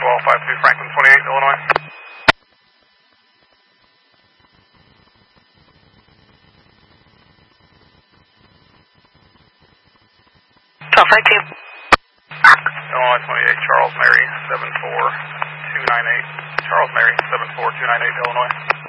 1252 Franklin 28, Illinois. 1252. Illinois 28, Charles Mary 74298. Charles Mary 74298, Illinois.